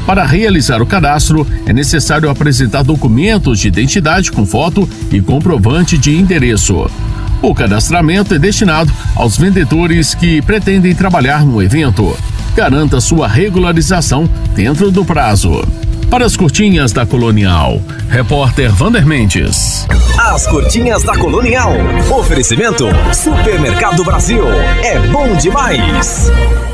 Para realizar o cadastro, é necessário apresentar documentos de identidade com foto e comprovante de endereço. O cadastramento é destinado aos vendedores que pretendem trabalhar no evento. Garanta sua regularização dentro do prazo. Para as curtinhas da Colonial, repórter Vander Mendes. As curtinhas da Colonial. Oferecimento Supermercado Brasil. É bom demais.